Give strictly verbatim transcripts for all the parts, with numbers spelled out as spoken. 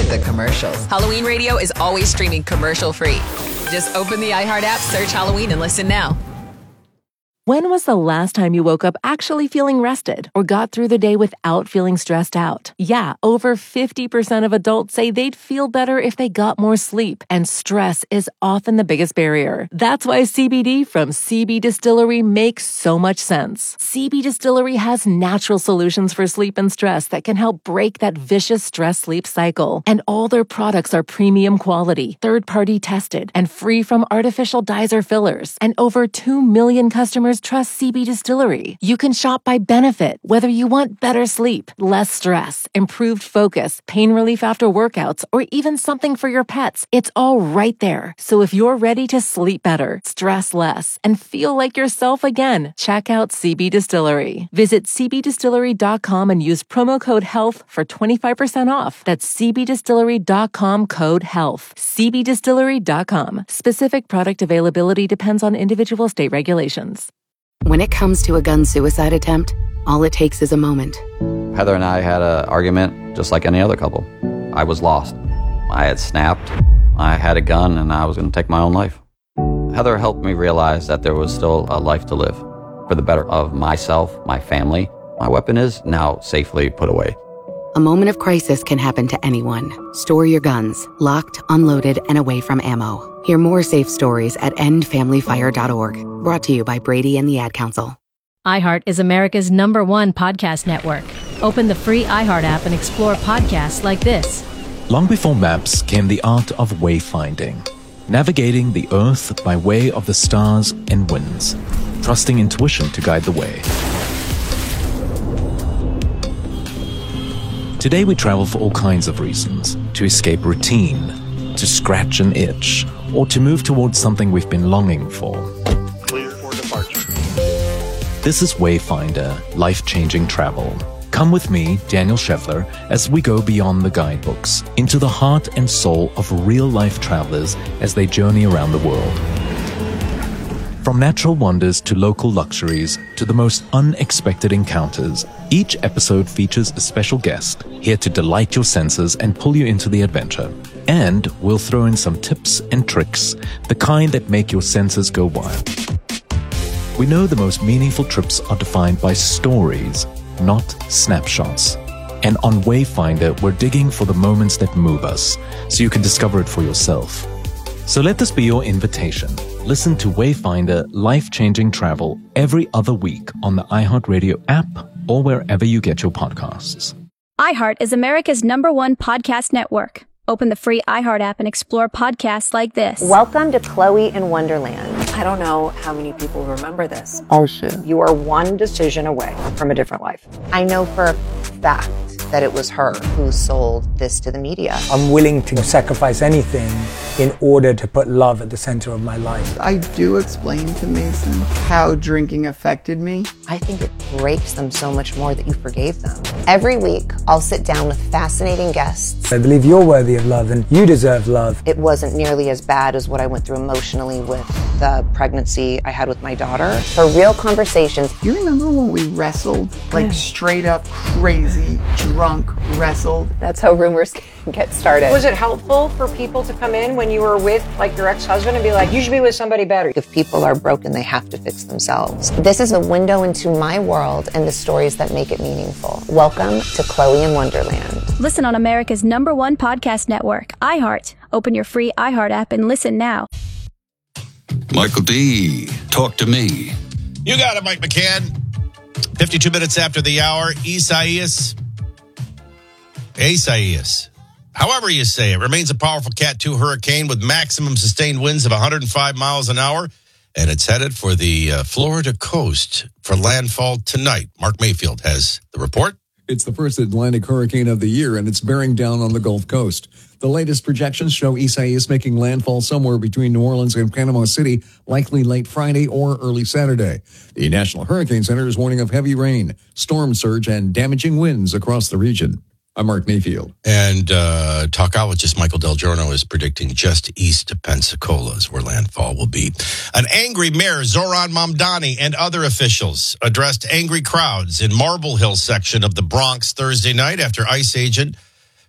the commercials. Halloween Radio is always streaming commercial-free. Just open the iHeart app, search Halloween, and listen now. When was the last time you woke up actually feeling rested or got through the day without feeling stressed out? Yeah, over fifty percent of adults say they'd feel better if they got more sleep, and stress is often the biggest barrier. That's why C B D from C B Distillery makes so much sense. C B Distillery has natural solutions for sleep and stress that can help break that vicious stress-sleep cycle. And all their products are premium quality, third-party tested, and free from artificial dyes or fillers. And over two million customers trust C B Distillery. You can shop by benefit, whether you want better sleep, less stress, improved focus, pain relief after workouts, or even something for your pets. It's all right there. So if you're ready to sleep better, stress less, and feel like yourself again, check out C B Distillery. Visit c b distillery dot com and use promo code HEALTH for twenty-five percent off. That's c b distillery dot com code HEALTH. c b distillery dot com. Specific product availability depends on individual state regulations. When it comes to a gun suicide attempt, all it takes is a moment. Heather and I had an argument just like any other couple. I was lost. I had snapped. I had a gun and I was going to take my own life. Heather helped me realize that there was still a life to live for the better of myself, my family. My weapon is now safely put away. A moment of crisis can happen to anyone. Store your guns, locked, unloaded, and away from ammo. Hear more safe stories at end family fire dot org. Brought to you by Brady and the Ad Council. iHeart is America's number one podcast network. Open the free iHeart app and explore podcasts like this. Long before maps came the art of wayfinding, navigating the earth by way of the stars and winds, trusting intuition to guide the way. Today we travel for all kinds of reasons: to escape routine, to scratch an itch, or to move towards something we've been longing for. Clear for departure. This is Wayfinder, life-changing travel. Come with me, Daniel Scheffler, as we go beyond the guidebooks, into the heart and soul of real-life travelers as they journey around the world. From natural wonders to local luxuries to the most unexpected encounters, each episode features a special guest here to delight your senses and pull you into the adventure. And we'll throw in some tips and tricks, the kind that make your senses go wild. We know the most meaningful trips are defined by stories, not snapshots. And on Wayfinder, we're digging for the moments that move us, so you can discover it for yourself. So let this be your invitation. Listen to Wayfinder Life-Changing Travel every other week on the iHeartRadio app or wherever you get your podcasts. iHeart is America's number one podcast network. Open the free iHeart app and explore podcasts like this. Welcome to Chloe in Wonderland. I don't know how many people remember this. Oh, shit. You are one decision away from a different life. I know for a fact that it was her who sold this to the media. I'm willing to sacrifice anything in order to put love at the center of my life. I do explain to Mason how drinking affected me. I think it breaks them so much more that you forgave them. Every week, I'll sit down with fascinating guests. I believe you're worthy of love and you deserve love. It wasn't nearly as bad as what I went through emotionally with the pregnancy I had with my daughter. For real conversations. You remember when we wrestled? Like yeah. straight up crazy, drunk, wrestled? That's how rumors get started. Was it helpful for people to come in when you were with like your ex-husband and be like, you should be with somebody better? If people are broken, they have to fix themselves. This is a window into my world and the stories that make it meaningful. Welcome to Chloe in Wonderland. Listen on America's number one podcast network, iHeart. Open your free iHeart app and listen now. Michael D., talk to me. You got it, Mike McCann. fifty-two minutes after the hour, Isaias. Isaias. However you say it, remains a powerful Cat two hurricane with maximum sustained winds of one hundred five miles an hour, and it's headed for the uh, Florida coast for landfall tonight. Mark Mayfield has the report. It's the first Atlantic hurricane of the year, and it's bearing down on the Gulf Coast. The latest projections show Isaias making landfall somewhere between New Orleans and Panama City, likely late Friday or early Saturday. The National Hurricane Center is warning of heavy rain, storm surge, and damaging winds across the region. I'm Mark Mayfield. And uh, talkologist Michael Del Giorno is predicting just east of Pensacola is where landfall will be. An angry mayor, Zoran Mamdani, and other officials addressed angry crowds in Marble Hill section of the Bronx Thursday night after ICE agent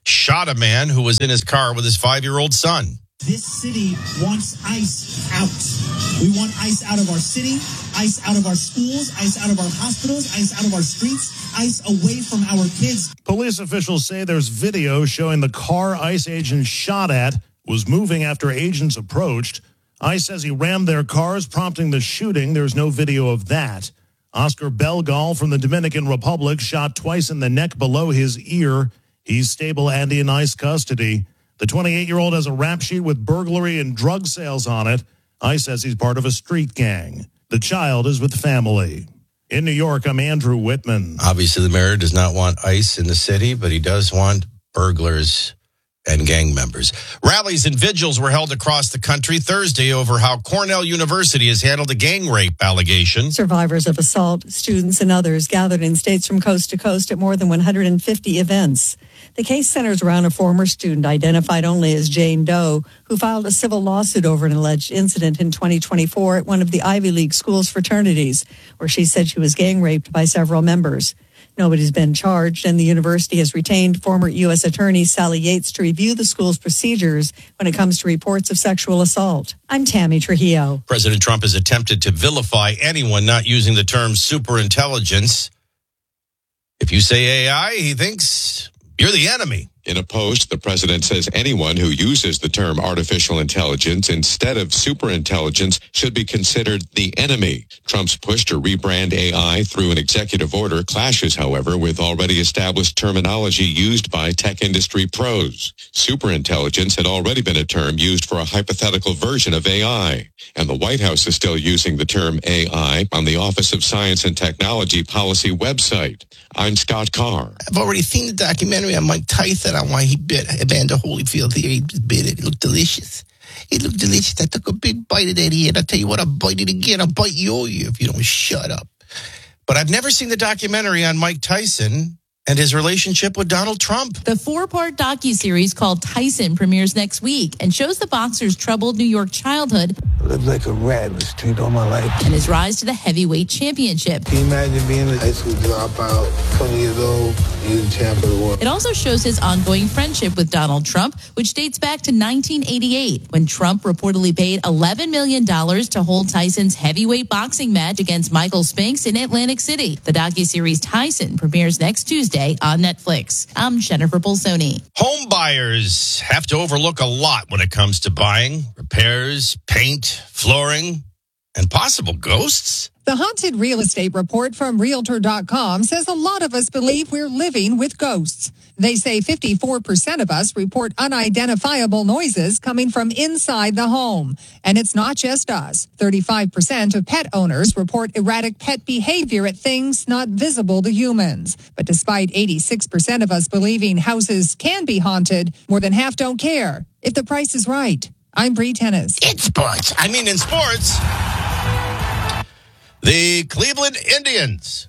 shot a man who was in his car with his five-year-old son. This city wants ICE out. We want ICE out of our city, ICE out of our schools, ICE out of our hospitals, ICE out of our streets, ICE away from our kids. Police officials say there's video showing the car ICE agent shot at was moving after agents approached. ICE says he rammed their cars, prompting the shooting. There's no video of that. Oscar Belgal from the Dominican Republic shot twice in the neck below his ear. He's stable and in ICE custody. The twenty-eight-year-old has a rap sheet with burglary and drug sales on it. ICE says he's part of a street gang. The child is with family. In New York, I'm Andrew Whitman. Obviously, the mayor does not want ICE in the city, but he does want burglars and gang members. Rallies and vigils were held across the country Thursday over how Cornell University has handled a gang rape allegation. Survivors of assault, students and others gathered in states from coast to coast at more than one hundred fifty events. The case centers around a former student identified only as Jane Doe, who filed a civil lawsuit over an alleged incident in twenty twenty-four at one of the Ivy League school's fraternities, where she said she was gang raped by several members. Nobody's been charged, and the university has retained former U S Attorney Sally Yates to review the school's procedures when it comes to reports of sexual assault. I'm Tammy Trujillo. President Trump has attempted to vilify anyone not using the term superintelligence. If you say A I, he thinks you're the enemy. In a post, the president says anyone who uses the term artificial intelligence instead of superintelligence should be considered the enemy. Trump's push to rebrand A I through an executive order clashes, however, with already established terminology used by tech industry pros. Superintelligence had already been a term used for a hypothetical version of A I, and the White House is still using the term A I on the Office of Science and Technology policy website. I'm Scott Carr. I've already seen the documentary on Mike Tyson on why he bit Evander Holyfield. He bit it. It looked delicious. It looked delicious. I took a big bite of that ear, and I'll tell you what, I'll bite it again. I'll bite your ear if you don't shut up. But I've never seen the documentary on Mike Tyson and his relationship with Donald Trump. The four-part docuseries called Tyson premieres next week and shows the boxer's troubled New York childhood. I lived like a rat in the street all my life. And his rise to the heavyweight championship. Can you imagine being a high school dropout, twenty years old, you're the champ of the world? It also shows his ongoing friendship with Donald Trump, which dates back to nineteen eighty-eight, when Trump reportedly paid eleven million dollars to hold Tyson's heavyweight boxing match against Michael Spinks in Atlantic City. The docuseries Tyson premieres next Tuesday on Netflix. I'm Jennifer Bolsoni. Home buyers have to overlook a lot when it comes to buying. Repairs, paint, flooring, and possible ghosts. The Haunted Real Estate Report from Realtor dot com says a lot of us believe we're living with ghosts. They say fifty-four percent of us report unidentifiable noises coming from inside the home. And it's not just us. thirty-five percent of pet owners report erratic pet behavior at things not visible to humans. But despite eighty-six percent of us believing houses can be haunted, more than half don't care if the price is right. I'm Bree Tennis. In sports. I mean, in sports, the Cleveland Indians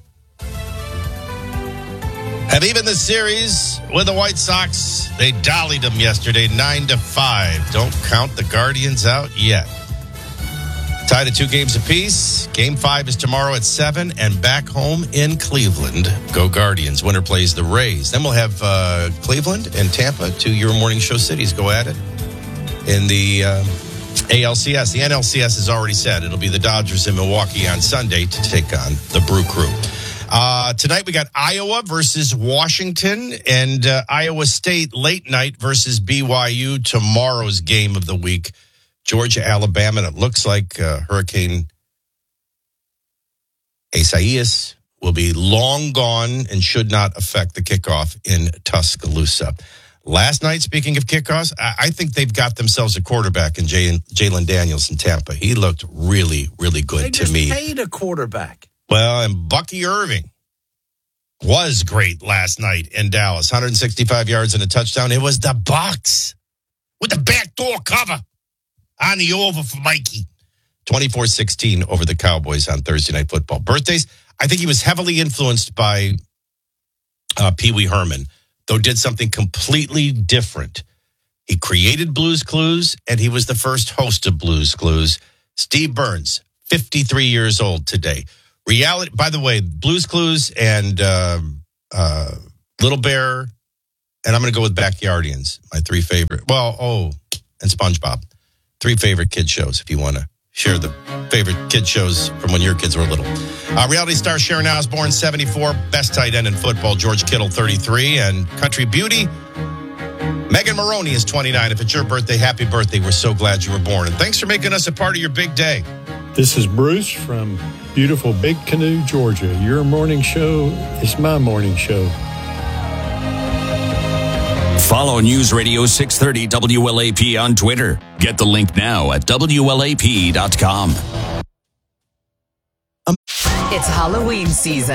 have even the series with the White Sox. They dollied them yesterday, nine to five. Don't count the Guardians out yet. Tied at two games apiece. Game five is tomorrow at seven, and back home in Cleveland. Go Guardians. Winner plays the Rays. Then we'll have uh, Cleveland and Tampa, two your morning show cities, go at it in the uh, A L C S. The N L C S has already said it'll be the Dodgers in Milwaukee on Sunday to take on the Brew Crew. Uh, tonight we got Iowa versus Washington, and uh, Iowa State late night versus B Y U, tomorrow's game of the week. Georgia, Alabama, and it looks like uh, Hurricane Isaias will be long gone and should not affect the kickoff in Tuscaloosa. Last night, speaking of kickoffs, I, I think they've got themselves a quarterback in Jay, Jalen Daniels in Tampa. He looked really, really good they to just me. Paid a quarterback. Well, and Bucky Irving was great last night in Dallas. one hundred sixty-five yards and a touchdown. It was the Bucs with the backdoor cover on the over for Mikey. twenty-four sixteen over the Cowboys on Thursday Night Football. Birthdays, I think he was heavily influenced by uh, Pee Wee Herman, though did something completely different. He created Blue's Clues, and he was the first host of Blue's Clues. Steve Burns, fifty-three years old today. Reality, by the way, Blue's Clues and uh, uh, Little Bear and I'm going to go with Backyardians, my three favorite. Well, oh, and SpongeBob. Three favorite kid shows, if you want to share the favorite kid shows from when your kids were little. Uh, reality star Sharon Osbourne, seventy-four. Best tight end in football, George Kittle, thirty-three. And country beauty, Megan Maroney is twenty-nine. If it's your birthday, happy birthday. We're so glad you were born. And thanks for making us a part of your big day. This is Bruce from beautiful Big Canoe, Georgia. Your morning show is my morning show. Follow News Radio six thirty W L A P on Twitter. Get the link now at W L A P dot com. It's Halloween season.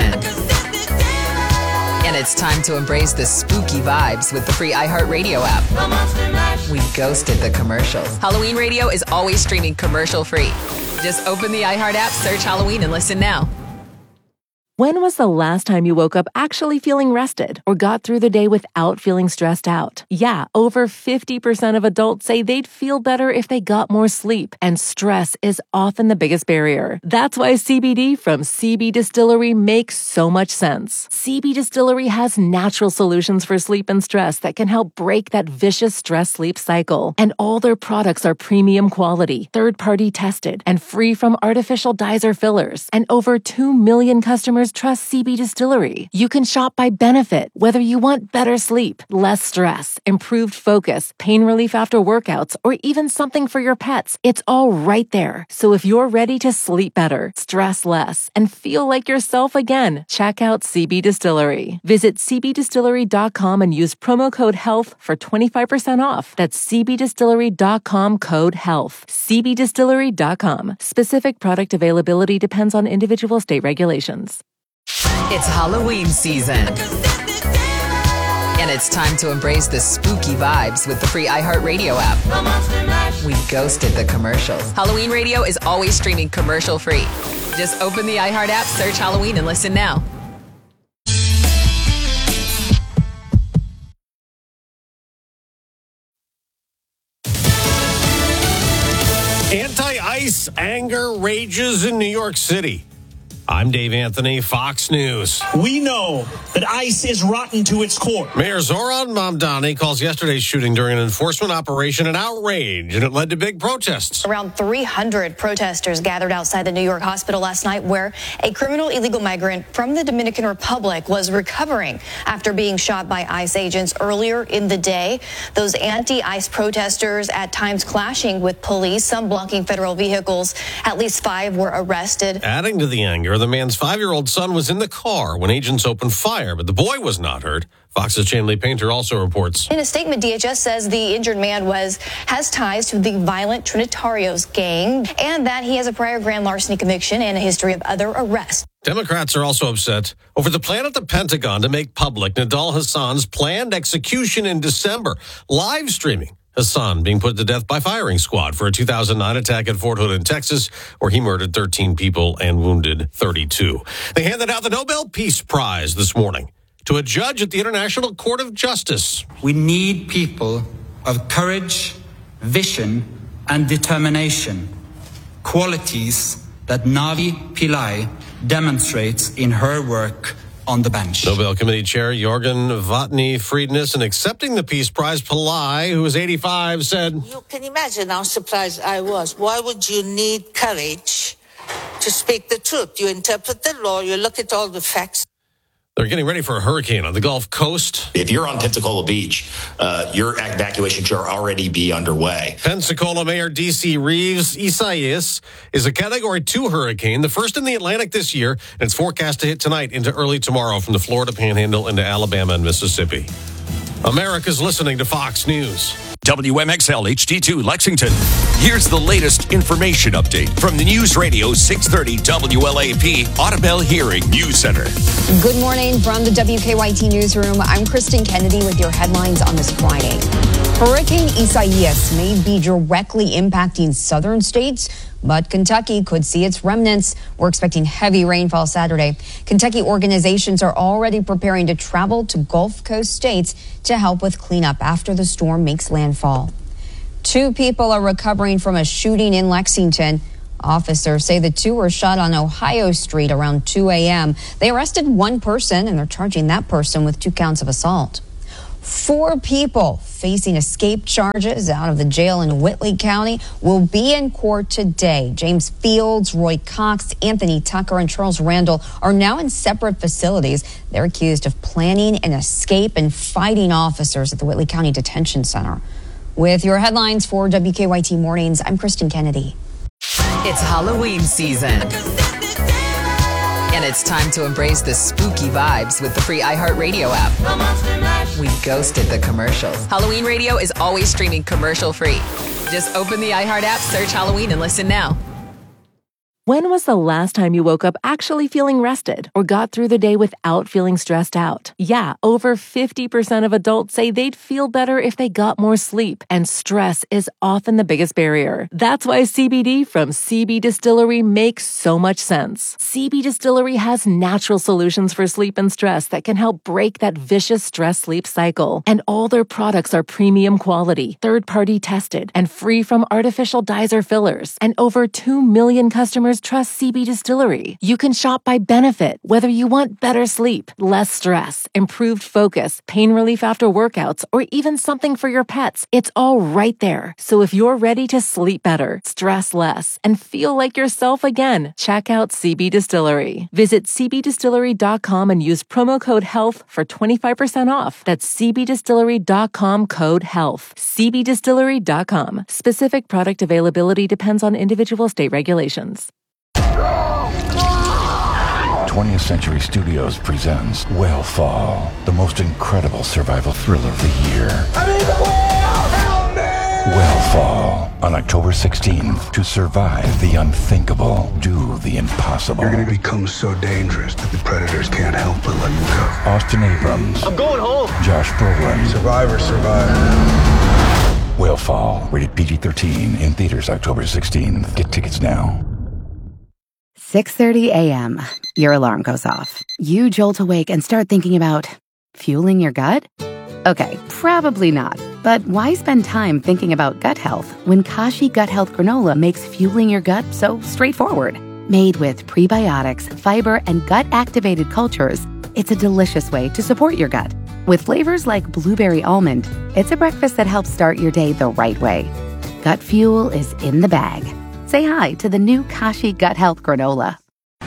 And it's time to embrace the spooky vibes with the free iHeartRadio app. We ghosted the commercials. Halloween Radio is always streaming commercial free. Just open the iHeart app, search Halloween, and listen now. When was the last time you woke up actually feeling rested or got through the day without feeling stressed out? Yeah, over fifty percent of adults say they'd feel better if they got more sleep, and stress is often the biggest barrier. That's why C B D from C B Distillery makes so much sense. C B Distillery has natural solutions for sleep and stress that can help break that vicious stress-sleep cycle. And all their products are premium quality, third-party tested, and free from artificial dyes or fillers. And over two million customers trust C B Distillery. You can shop by benefit, whether you want better sleep, less stress, improved focus, pain relief after workouts, or even something for your pets. It's all right there. So if you're ready to sleep better, stress less, and feel like yourself again, check out C B Distillery. Visit C B distillery dot com and use promo code HEALTH for twenty-five percent off. That's C B distillery dot com code HEALTH. C B distillery dot com. Specific product availability depends on individual state regulations. It's Halloween season. And it's time to embrace the spooky vibes with the free iHeartRadio app. We ghosted the commercials. Halloween Radio is always streaming commercial free. Just open the iHeart app, search Halloween, and listen now. Anti-ice anger rages in New York City. I'm Dave Anthony, Fox News. We know that ICE is rotten to its core. Mayor Zoran Mamdani calls yesterday's shooting during an enforcement operation an outrage, and it led to big protests. Around three hundred protesters gathered outside the New York hospital last night, where a criminal illegal migrant from the Dominican Republic was recovering after being shot by ICE agents earlier in the day. Those anti-ICE protesters at times clashing with police, some blocking federal vehicles. At least five were arrested. Adding to the anger, the man's five-year-old son was in the car when agents opened fire, but the boy was not hurt. Fox's Chanley Painter also reports. In a statement, D H S says the injured man was has ties to the violent Trinitarios gang and that he has a prior grand larceny conviction and a history of other arrests. Democrats are also upset over the plan at the Pentagon to make public Nidal Hassan's planned execution in December, live streaming Hassan being put to death by firing squad for a two thousand nine attack at Fort Hood in Texas, where he murdered thirteen people and wounded thirty-two. They handed out the Nobel Peace Prize this morning to a judge at the International Court of Justice. We need people of courage, vision, and determination, qualities that Navi Pillai demonstrates in her work on the bench. Nobel Committee Chair Jorgen Vatny Friedness, in accepting the Peace Prize, Pillai, who was eighty-five, said, "You can imagine how surprised I was. Why would you need courage to speak the truth? You interpret the law, you look at all the facts." They're getting ready for a hurricane on the Gulf Coast. If you're on Pensacola Beach, uh, your evacuation should already be underway. Pensacola Mayor D C Reeves Isaias is a Category two hurricane, the first in the Atlantic this year, and it's forecast to hit tonight into early tomorrow from the Florida Panhandle into Alabama and Mississippi. America's listening to Fox News. W M X L H D two Lexington. Here's the latest information update from the News Radio six thirty W L A P Audubell Hearing News Center. Good morning from the W K Y T Newsroom. I'm Kristen Kennedy with your headlines on this Friday. Hurricane Isaias may be directly impacting southern states, but Kentucky could see its remnants. We're expecting heavy rainfall Saturday. Kentucky organizations are already preparing to travel to Gulf Coast states to help with cleanup after the storm makes landfall. Two people are recovering from a shooting in Lexington. Officers say the two were shot on Ohio Street around two a.m. They arrested one person, and they're charging that person with two counts of assault. Four people facing escape charges out of the jail in Whitley County will be in court today. James Fields, Roy Cox, Anthony Tucker, and Charles Randall are now in separate facilities. They're accused of planning an escape and fighting officers at the Whitley County Detention Center. With your headlines for W K Y T Mornings, I'm Kristen Kennedy. It's Halloween season. And it's time to embrace the spooky vibes with the free iHeartRadio app. We ghosted the commercials. Halloween Radio is always streaming commercial-free. Just open the iHeart app, search Halloween, and listen now. When was the last time you woke up actually feeling rested or got through the day without feeling stressed out? Yeah, over fifty percent of adults say they'd feel better if they got more sleep, and stress is often the biggest barrier. That's why C B D from C B Distillery makes so much sense. C B Distillery has natural solutions for sleep and stress that can help break that vicious stress-sleep cycle. And all their products are premium quality, third-party tested, and free from artificial dyes or fillers. And over two million customers trust C B Distillery. You can shop by benefit, whether you want better sleep, less stress, improved focus, pain relief after workouts, or even something for your pets. It's all right there. So if you're ready to sleep better, stress less, and feel like yourself again, check out C B Distillery. Visit c b distillery dot com and use promo code HEALTH for twenty-five percent off. That's c b distillery dot com code HEALTH. c b distillery dot com. Specific product availability depends on individual state regulations. twentieth Century Studios presents Whalefall, the most incredible survival thriller of the year. I mean, help me! Whalefall, on October sixteenth. To survive the unthinkable, do the impossible. You're going to become so dangerous that the predators can't help but let you go. Austin Abrams. I'm going home. Josh Brolin. Survivor, survivor. Whalefall, rated P G thirteen, in theaters October sixteenth. Get tickets now. six thirty a.m. Your alarm goes off. You jolt awake and start thinking about fueling your gut? Okay, probably not. But why spend time thinking about gut health when Kashi Gut Health Granola makes fueling your gut so straightforward? Made with prebiotics, fiber, and gut-activated cultures, it's a delicious way to support your gut. With flavors like blueberry almond, it's a breakfast that helps start your day the right way. Gut fuel is in the bag. Say hi to the new Kashi Gut Health Granola.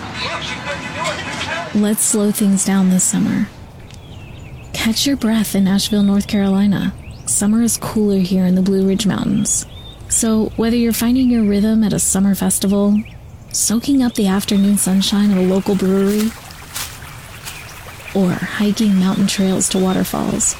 Let's slow things down this summer. Catch your breath in Asheville, North Carolina. Summer is cooler here in the Blue Ridge Mountains. So whether you're finding your rhythm at a summer festival, soaking up the afternoon sunshine at a local brewery, or hiking mountain trails to waterfalls,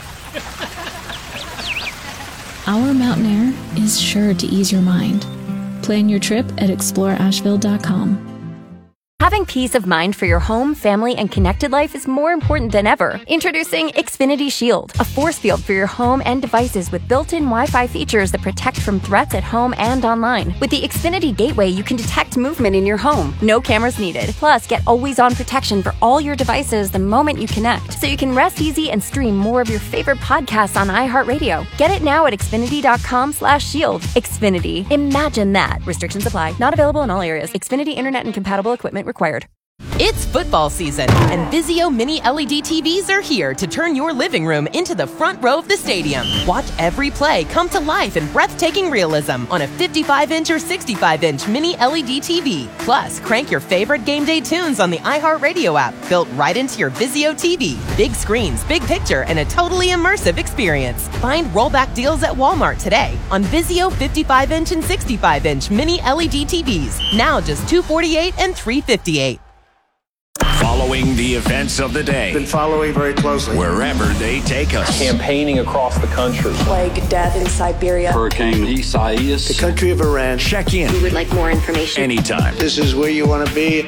our mountain air is sure to ease your mind. Plan your trip at explore asheville dot com. Having peace of mind for your home, family, and connected life is more important than ever. Introducing Xfinity Shield, a force field for your home and devices with built-in Wi-Fi features that protect from threats at home and online. With the Xfinity Gateway, you can detect movement in your home. No cameras needed. Plus, get always-on protection for all your devices the moment you connect, so you can rest easy and stream more of your favorite podcasts on iHeartRadio. Get it now at xfinity dot com slash shield. Xfinity. Imagine that. Restrictions apply. Not available in all areas. Xfinity Internet and compatible equipment required. It's football season, and Vizio Mini L E D T Vs are here to turn your living room into the front row of the stadium. Watch every play come to life in breathtaking realism on a fifty-five inch or sixty-five inch Mini L E D T V. Plus, crank your favorite game day tunes on the iHeartRadio app, built right into your Vizio T V. Big screens, big picture, and a totally immersive experience. Find rollback deals at Walmart today on Vizio fifty-five inch and sixty-five inch Mini L E D T Vs. Now just two hundred forty-eight dollars and three hundred fifty-eight dollars. Following the events of the day. Been following very closely. Wherever they take us. Campaigning across the country. Plague, death in Siberia. Hurricane Isaias. The country of Iran. Check in. We would like more information. Anytime. This is where you want to be.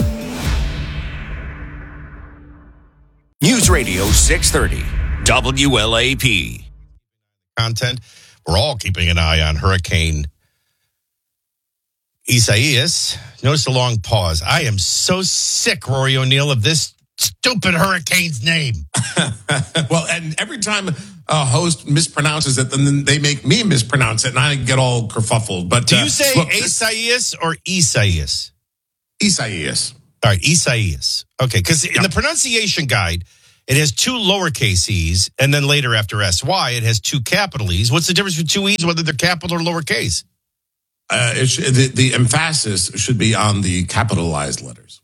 News Radio six thirty, W L A P. Content. We're all keeping an eye on Hurricane Isaias. Notice the long pause. I am so sick, Rory O'Neill, of this stupid hurricane's name. Well, and every time a host mispronounces it, then they make me mispronounce it, and I get all kerfuffled. But do you uh, say look, Isaias or Isaias? Isaias. All right, Isaias. Okay, because in the pronunciation guide, It has two lowercase e's, and then later after S Y, it has two capital E's. What's the difference between two E's, whether they're capital or lowercase? Uh, it sh- the, the emphasis should be on the capitalized letters.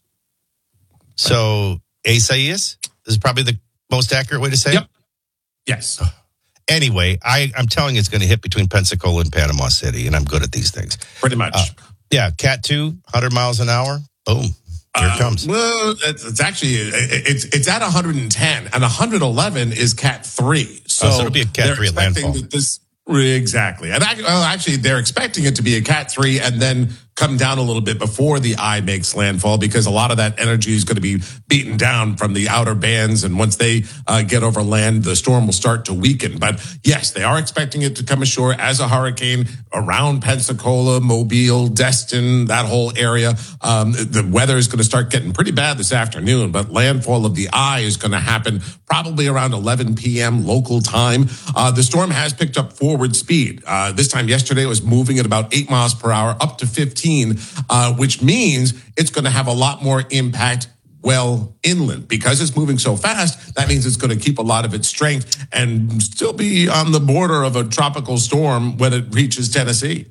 So, Isaias is probably the most accurate way to say yep. it? Yes. Anyway, I, I'm telling you it's going to hit between Pensacola and Panama City, and I'm good at these things. Pretty much. Uh, yeah, Cat two, one hundred miles an hour. Boom. Here it comes. Uh, well, it's, it's actually, it's it's at one hundred ten, and one hundred eleven is Cat three. So, oh, so it'll be a Cat three at landfall. That this, exactly. And I, well, actually, they're expecting it to be a Cat three and then come down a little bit before the eye makes landfall, because a lot of that energy is going to be beaten down from the outer bands. And once they uh, get over land, the storm will start to weaken. But yes, they are expecting it to come ashore as a hurricane around Pensacola, Mobile, Destin, that whole area. Um, the weather is going to start getting pretty bad this afternoon, but landfall of the eye is going to happen probably around eleven p.m. local time. Uh, the storm has picked up forward speed. Uh, this time yesterday, it was moving at about eight miles per hour up to fifteen. Uh, which means it's going to have a lot more impact well inland. Because it's moving so fast, that means it's going to keep a lot of its strength and still be on the border of a tropical storm when it reaches Tennessee.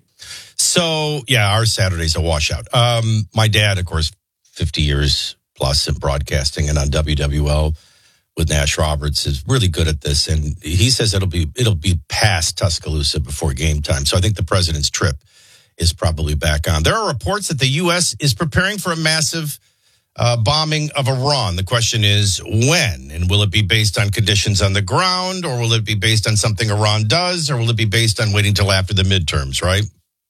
So, yeah, our Saturday's a washout. Um, my dad, of course, fifty years plus in broadcasting and on W W L with Nash Roberts, is really good at this. And he says it'll be it'll be past Tuscaloosa before game time. So I think the president's trip is probably back on. There are reports that the U S is preparing for a massive uh, bombing of Iran. The question is when, and will it be based on conditions on the ground, or will it be based on something Iran does, or will it be based on waiting till after the midterms, right?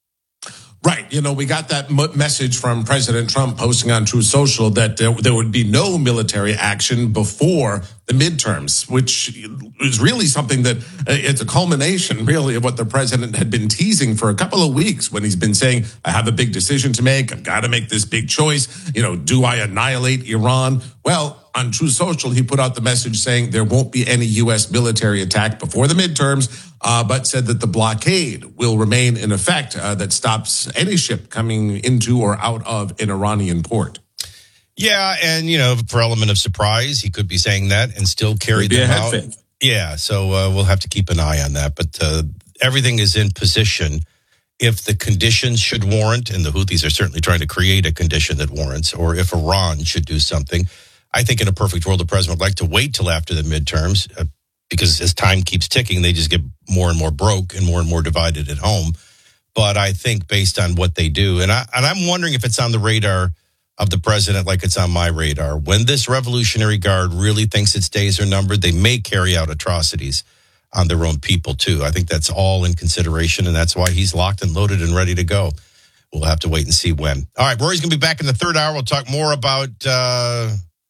Right. You know, we got that m- message from President Trump posting on Truth Social that there, there would be no military action before the midterms, which is really something that uh, it's a culmination, really, of what the president had been teasing for a couple of weeks when he's been saying, I have a big decision to make. I've got to make this big choice. You know, do I annihilate Iran? Well, on Truth Social, he put out the message saying there won't be any U S military attack before the midterms, uh, but said that the blockade will remain in effect uh, that stops any ship coming into or out of an Iranian port. Yeah, and, you know, for element of surprise, he could be saying that and still carry them out. Fake. Yeah, so uh, we'll have to keep an eye on that. But uh, everything is in position if the conditions should warrant, and the Houthis are certainly trying to create a condition that warrants, or if Iran should do something. I think in a perfect world, the president would like to wait till after the midterms uh, because as time keeps ticking, they just get more and more broke and more and more divided at home. But I think based on what they do, and, I, and I'm wondering if it's on the radar of the president like it's on my radar. When this Revolutionary Guard really thinks its days are numbered, they may carry out atrocities on their own people, too. I think that's all in consideration, and that's why he's locked and loaded and ready to go. We'll have to wait and see when. All right, Rory's going to be back in the third hour. We'll talk more about uh,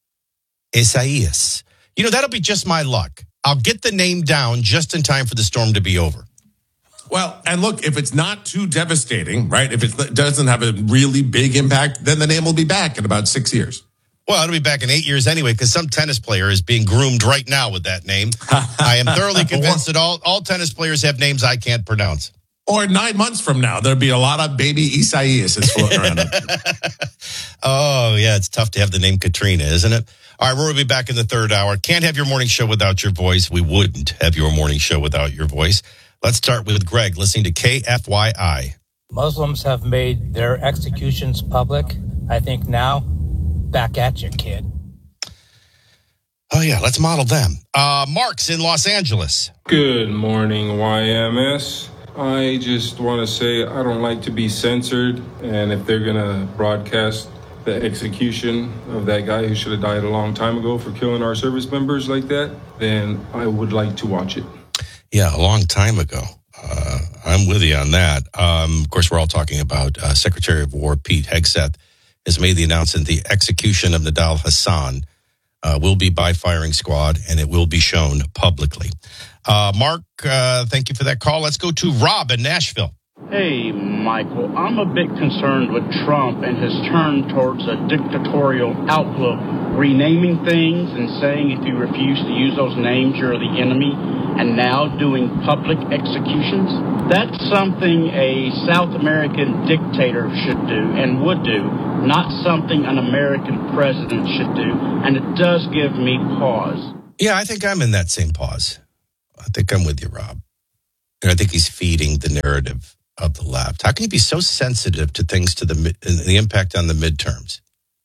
Isaias. You know, that'll be just my luck. I'll get the name down just in time for the storm to be over. Well, and look, if it's not too devastating, right, if it doesn't have a really big impact, then the name will be back in about six years. Well, it'll be back in eight years anyway, because some tennis player is being groomed right now with that name. I am thoroughly convinced that all, all tennis players have names I can't pronounce. Or nine months from now, there'll be a lot of baby Isaias floating around. Oh, yeah, it's tough to have the name Katrina, isn't it? All right, we'll be back in the third hour. Can't have your morning show without your voice. We wouldn't have your morning show without your voice. Let's start with Greg, listening to K F Y I. Muslims have made their executions public. I think now, back at you, kid. Oh, yeah, let's model them. Uh, Mark's in Los Angeles. Good morning, Y M S. I just want to say I don't like to be censored, and if they're going to broadcast the execution of that guy who should have died a long time ago for killing our service members like that, then I would like to watch it. Yeah, a long time ago. Uh, I'm with you on that. Um, of course, we're all talking about uh, Secretary of War Pete Hegseth has made the announcement the execution of Nidal Hasan uh, will be by firing squad, and it will be shown publicly. Uh, Mark, uh, thank you for that call. Let's go to Rob in Nashville. Hey, Michael, I'm a bit concerned with Trump and his turn towards a dictatorial outlook, renaming things and saying if you refuse to use those names, you're the enemy, and now doing public executions. That's something a South American dictator should do and would do, not something an American president should do, and it does give me pause. Yeah, I think I'm in that same pause. I think I'm with you, Rob. And I think he's feeding the narrative of the left. How can you be so sensitive to things, to the the impact on the midterms?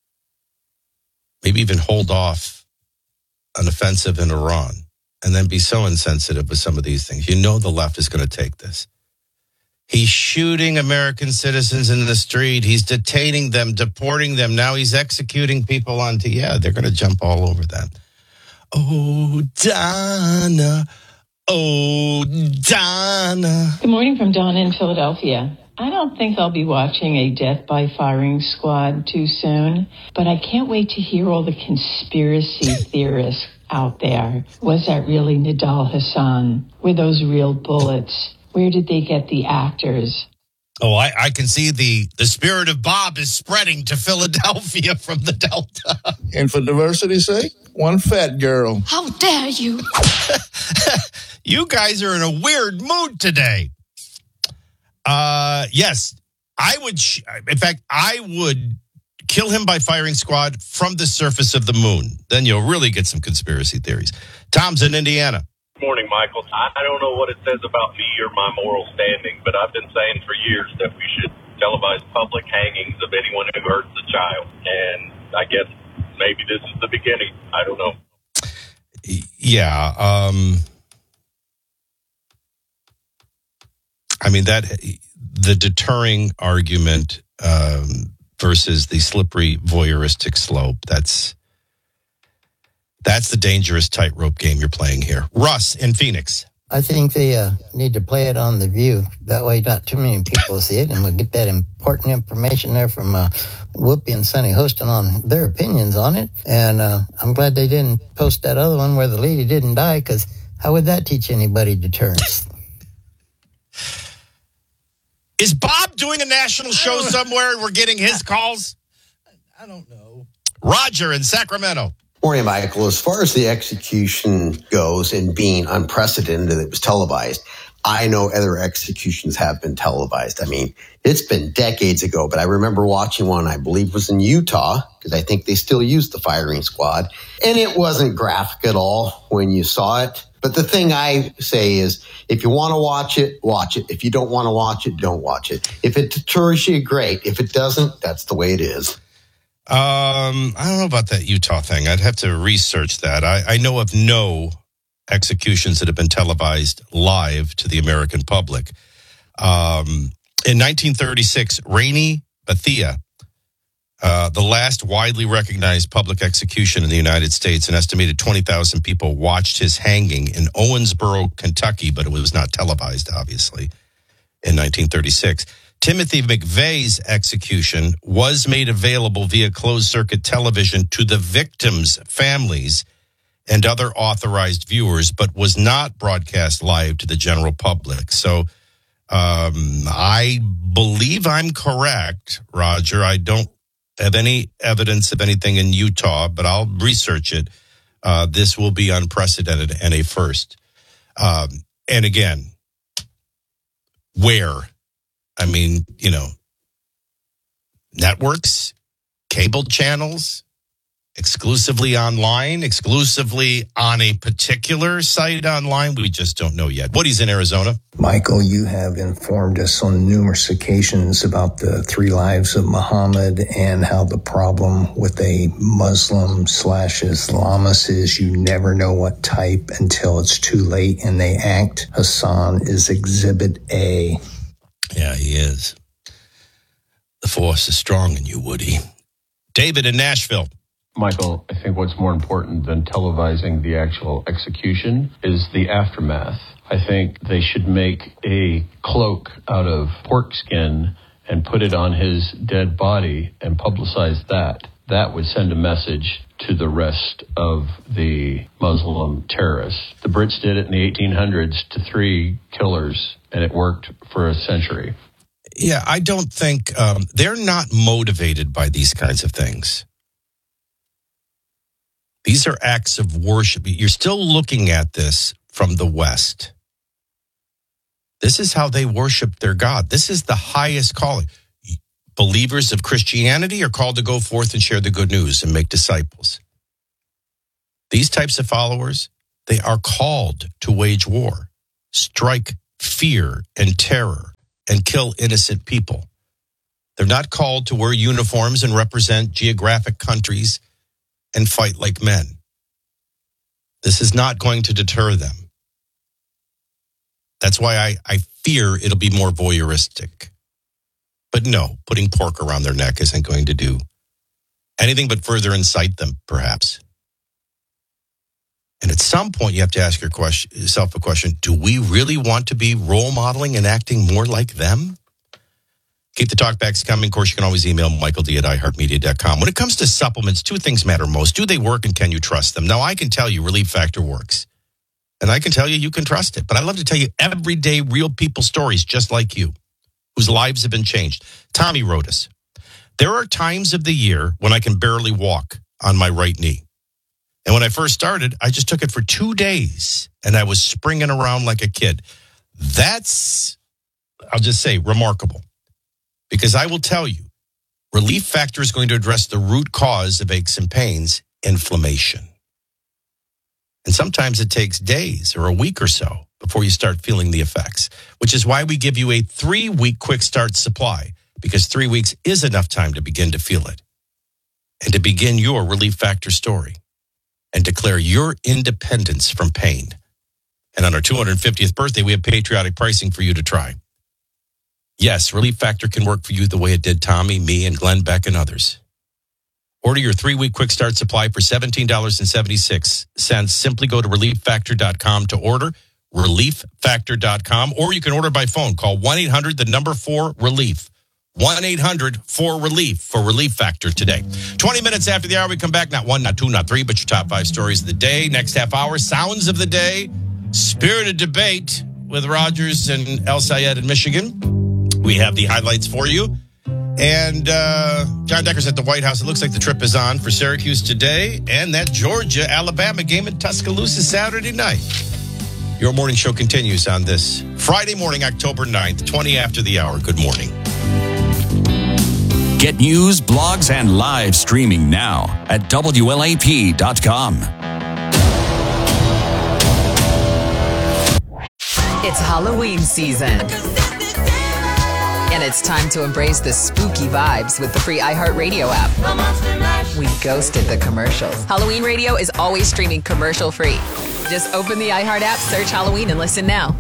Maybe even hold off an offensive in Iran and then be so insensitive with some of these things. You know the left is going to take this. He's shooting American citizens in the street. He's detaining them, deporting them. Now he's executing people on T V. Yeah, they're going to jump all over that. Oh, Donna. Oh, Donna. Good morning from Donna in Philadelphia. I don't think I'll be watching a Death by Firing Squad too soon, but I can't wait to hear all the conspiracy theorists out there. Was that really Nidal Hassan? Were those real bullets? Where did they get the actors? Oh, I, I can see the, the spirit of Bob is spreading to Philadelphia from the Delta. And for diversity's sake, one fat girl. How dare you? You guys are in a weird mood today. Uh, yes, I would. Sh- in fact, I would kill him by firing squad from the surface of the moon. Then you'll really get some conspiracy theories. Tom's in Indiana. Good morning, Michael. I don't know what it says about me or my moral standing, but I've been saying for years that we should televise public hangings of anyone who hurts a child. And I guess maybe this is the beginning. I don't know. Yeah. Um, I mean, that the deterring argument um, versus the slippery voyeuristic slope, that's that's the dangerous tightrope game you're playing here. Russ in Phoenix. I think they uh, need to play it on The View. That way not too many people see it, and we'll get that important information there from uh, Whoopi and Sonny Hostin on their opinions on it. And uh, I'm glad they didn't post that other one where the lady didn't die, because how would that teach anybody deterrence? Is Bob doing a national show somewhere and we're getting his calls? I don't know. Roger in Sacramento. Morning, Michael. As far as the execution goes and being unprecedented, it was televised. I know other executions have been televised. I mean, it's been decades ago, but I remember watching one, I believe was in Utah, because I think they still use the firing squad. And it wasn't graphic at all when you saw it. But the thing I say is, if you want to watch it, watch it. If you don't want to watch it, don't watch it. If it deters you, great. If it doesn't, that's the way it is. Um, I don't know about that Utah thing. I'd have to research that. I, I know of no executions that have been televised live to the American public. Um, in nineteen thirty-six, Rainy Bethia, uh, the last widely recognized public execution in the United States, an estimated twenty thousand people watched his hanging in Owensboro, Kentucky, but it was not televised, obviously, in nineteen thirty-six. Timothy McVeigh's execution was made available via closed-circuit television to the victims' families and other authorized viewers, but was not broadcast live to the general public. So um, I believe I'm correct, Roger. I don't have any evidence of anything in Utah, but I'll research it. Uh, this will be unprecedented and a first. Um, and again, where? I mean, you know, networks, cable channels, exclusively online, exclusively on a particular site online. We just don't know yet. Woody's in Arizona. Michael, you have informed us on numerous occasions about the three lives of Muhammad and how the problem with a Muslim slash Islamist is you never know what type until it's too late and they act. Hassan is Exhibit A. Yeah, he is. The force is strong in you, Woody. David in Nashville. Michael, I think what's more important than televising the actual execution is the aftermath. I think they should make a cloak out of pork skin and put it on his dead body and publicize that. That would send a message to the rest of the Muslim terrorists. The Brits did it in the eighteen hundreds to three killers, and it worked for a century. Yeah, I don't think um, they're not motivated by these kinds of things. These are acts of worship. You're still looking at this from the West. This is how they worship their God. This is the highest calling. Believers of Christianity are called to go forth and share the good news and make disciples. These types of followers, they are called to wage war, strike fear and terror, and kill innocent people. They're not called to wear uniforms and represent geographic countries and fight like men. This is not going to deter them. That's why I, I fear it'll be more voyeuristic. But no, putting pork around their neck isn't going to do anything but further incite them, perhaps. And at some point, you have to ask your question, yourself a question, do we really want to be role modeling and acting more like them? Keep the talkbacks coming. Of course, you can always email Michael D at i heart media dot com. When it comes to supplements, two things matter most. Do they work and can you trust them? Now, I can tell you Relief Factor works. And I can tell you you can trust it. But I love to tell you everyday real people stories just like you, whose lives have been changed. Tommy wrote us, there are times of the year when I can barely walk on my right knee. And when I first started, I just took it for two days and I was springing around like a kid. That's, I'll just say, remarkable. Because I will tell you, Relief Factor is going to address the root cause of aches and pains, inflammation. And sometimes it takes days or a week or so before you start feeling the effects, which is why we give you a three-week quick start supply, because three weeks is enough time to begin to feel it and to begin your Relief Factor story and declare your independence from pain. And on our two hundred fiftieth birthday, we have patriotic pricing for you to try. Yes, Relief Factor can work for you the way it did Tommy, me, and Glenn Beck and others. Order your three-week quick start supply for seventeen dollars and seventy-six cents. Simply go to relief factor dot com to order, relief factor dot com, or you can order by phone. Call one eight hundred, the number four, relief. one eight hundred four relief for Relief Factor today. twenty minutes after the hour, we come back. Not one, not two, not three, but your top five stories of the day. Next half hour, sounds of the day, spirited debate with Rogers and El Sayed in Michigan. We have the highlights for you. And uh, John Decker's at the White House. It looks like the trip is on for Syracuse today. And that Georgia-Alabama game in Tuscaloosa Saturday night. Your morning show continues on this Friday morning, October ninth, twenty after the hour. Good morning. Get news, blogs, and live streaming now at W L A P dot com. It's Halloween season. And it's time to embrace the spooky vibes with the free iHeartRadio app. We ghosted the commercials. Halloween Radio is always streaming commercial free. Just open the iHeart app, search Halloween, and listen now.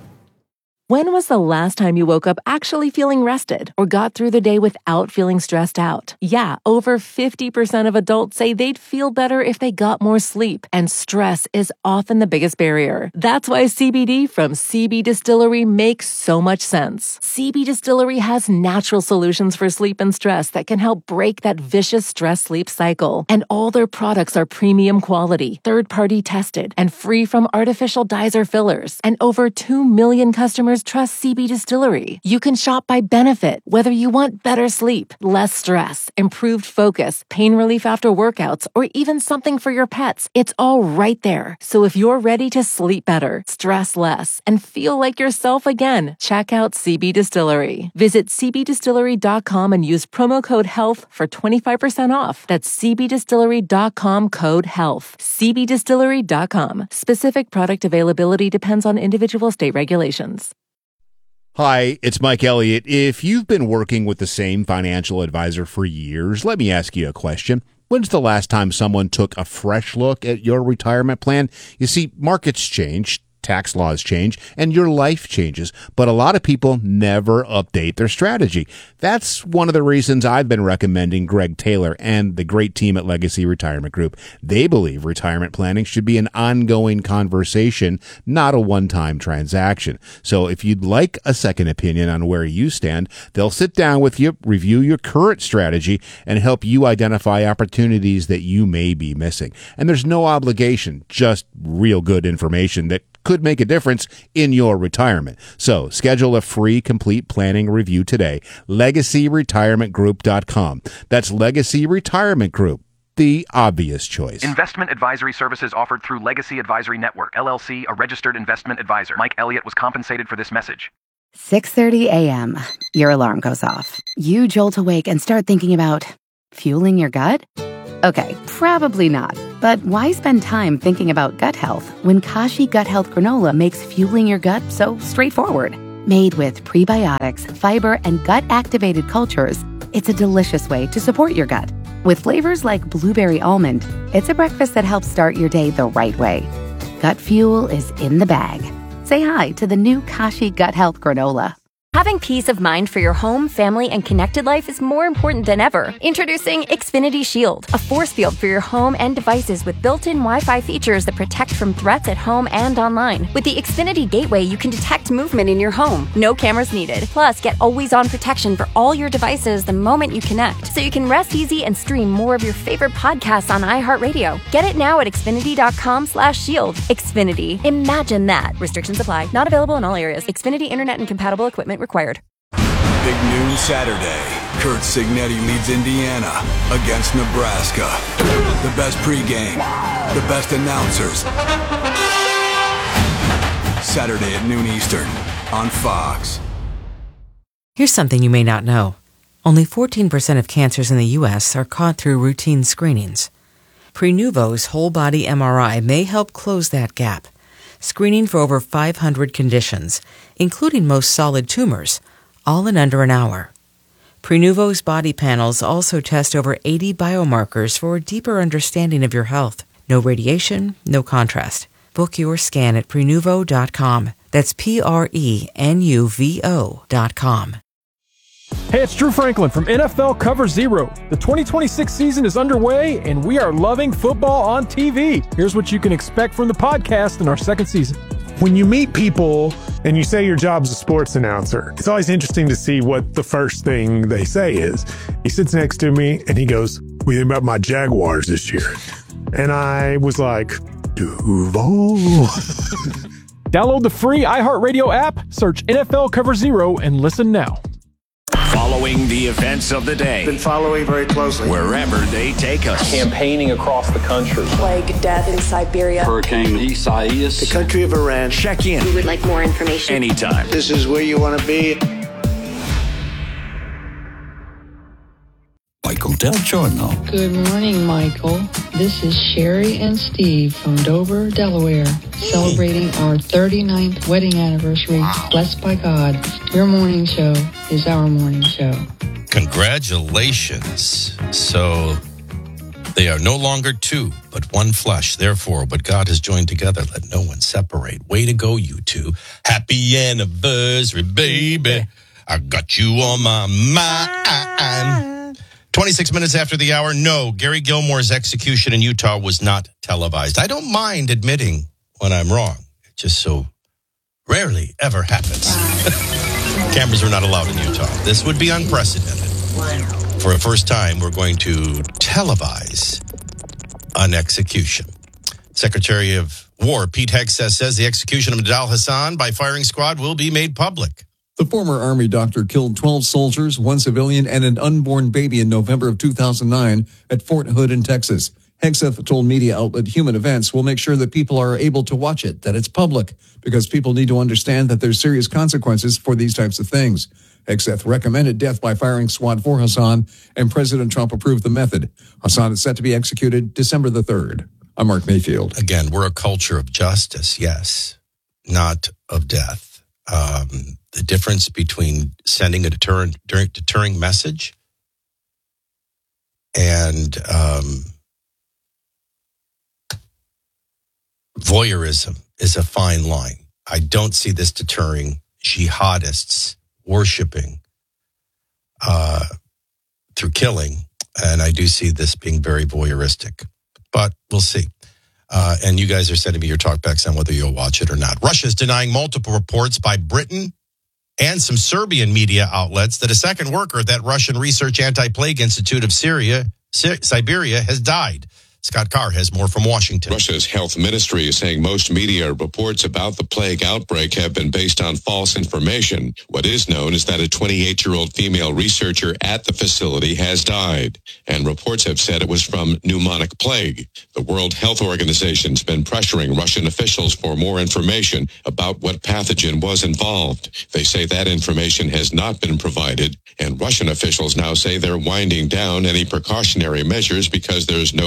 When was the last time you woke up actually feeling rested or got through the day without feeling stressed out? Yeah, over fifty percent of adults say they'd feel better if they got more sleep, and stress is often the biggest barrier. That's why C B D from C B Distillery makes so much sense. C B Distillery has natural solutions for sleep and stress that can help break that vicious stress-sleep cycle. And all their products are premium quality, third-party tested, and free from artificial dyes or fillers. And over two million customers trust C B Distillery. You can shop by benefit, whether you want better sleep, less stress, improved focus, pain relief after workouts, or even something for your pets. It's all right there. So if you're ready to sleep better, stress less, and feel like yourself again, check out C B Distillery. Visit c b distillery dot com and use promo code HEALTH for twenty-five percent off. That's c b distillery dot com code HEALTH. c b distillery dot com. Specific product availability depends on individual state regulations. Hi, it's Mike Elliott. If you've been working with the same financial advisor for years, let me ask you a question. When's the last time someone took a fresh look at your retirement plan? You see, markets change, tax laws change, and your life changes, but a lot of people never update their strategy. That's one of the reasons I've been recommending Greg Taylor and the great team at Legacy Retirement Group. They believe retirement planning should be an ongoing conversation, not a one-time transaction. So if you'd like a second opinion on where you stand, they'll sit down with you, review your current strategy, and help you identify opportunities that you may be missing. And there's no obligation, just real good information that could make a difference in your retirement. So schedule a free complete planning review today. legacy retirement group dot com. That's Legacy Retirement Group, the obvious choice. Investment advisory services offered through Legacy Advisory Network, L L C, a registered investment advisor. Mike Elliott was compensated for this message. six thirty a.m. Your alarm goes off. You jolt awake and start thinking about fueling your gut? Okay, probably not. But why spend time thinking about gut health when Kashi Gut Health Granola makes fueling your gut so straightforward? Made with prebiotics, fiber, and gut-activated cultures, it's a delicious way to support your gut. With flavors like blueberry almond, it's a breakfast that helps start your day the right way. Gut fuel is in the bag. Say hi to the new Kashi Gut Health Granola. Having peace of mind for your home, family, and connected life is more important than ever. Introducing Xfinity Shield, a force field for your home and devices with built-in Wi-Fi features that protect from threats at home and online. With the Xfinity Gateway, you can detect movement in your home. No cameras needed. Plus, get always-on protection for all your devices the moment you connect, so you can rest easy and stream more of your favorite podcasts on iHeartRadio. Get it now at Xfinity.com slash shield. Xfinity. Imagine that. Restrictions apply. Not available in all areas. Xfinity Internet and compatible equipment required. Big noon Saturday. Kurt Signetti leads Indiana against Nebraska. The best pregame, the best announcers. Saturday at noon Eastern on Fox. Here's something you may not know. Only fourteen percent of cancers in the U S are caught through routine screenings. Prenuvo's whole-body M R I may help close that gap, screening for over five hundred conditions, including most solid tumors, all in under an hour. Prenuvo's body panels also test over eighty biomarkers for a deeper understanding of your health. No radiation, no contrast. Book your scan at Prenuvo dot com. That's P R E N U V O dot com. Hey, it's Drew Franklin from N F L Cover Zero. The twenty twenty-six season is underway, and we are loving football on T V. Here's what you can expect from the podcast in our second season. When you meet people and you say your job's a sports announcer, it's always interesting to see what the first thing they say is. He sits next to me and he goes, "What do you think about my Jaguars this year?" And I was like, Duval. Download the free iHeartRadio app, search N F L Cover Zero, and listen now. Following the events of the day. Been following very closely. Wherever they take us. Campaigning across the country. Plague, death in Siberia. Hurricane Isaias. The country of Iran. Check in. We would like more information. Anytime. This is where you want to be. Michael Del Giorno. Good morning, Michael. This is Sherry and Steve from Dover, Delaware, celebrating our thirty-ninth wedding anniversary. Wow. Blessed by God. Your morning show is our morning show. Congratulations. So they are no longer two, but one flesh. Therefore, what God has joined together, let no one separate. Way to go, you two. Happy anniversary, baby. I got you on my mind. twenty-six minutes after the hour, no, Gary Gilmore's execution in Utah was not televised. I don't mind admitting when I'm wrong. It just so rarely ever happens. Cameras are not allowed in Utah. This would be unprecedented. For the first time, we're going to televise an execution. Secretary of War Pete Hegseth says the execution of Nidal Hasan by firing squad will be made public. The former Army doctor killed twelve soldiers, one civilian, and an unborn baby in November of two thousand nine at Fort Hood in Texas. Hegseth told media outlet Human Events will make sure that people are able to watch it, that it's public, because people need to understand that there's serious consequences for these types of things. Hegseth recommended death by firing squad for Hasan, and President Trump approved the method. Hasan is set to be executed December the third. I'm Mark Mayfield. Again, we're a culture of justice, yes, not of death. Um, the difference between sending a deterrent, deterring message and um, voyeurism is a fine line. I don't see this deterring jihadists worshiping uh, through killing, and I do see this being very voyeuristic. But we'll see. Uh, and you guys are sending me your talkbacks on whether you'll watch it or not. Russia's denying multiple reports by Britain and some Serbian media outlets that a second worker at that Russian Research Anti-Plague Institute of Syria, Si- Siberia has died. Scott Carr has more from Washington. Russia's health ministry is saying most media reports about the plague outbreak have been based on false information. What is known is that a twenty-eight-year-old female researcher at the facility has died, and reports have said it was from pneumonic plague. The World Health Organization's been pressuring Russian officials for more information about what pathogen was involved. They say that information has not been provided, and Russian officials now say they're winding down any precautionary measures because there's no risk of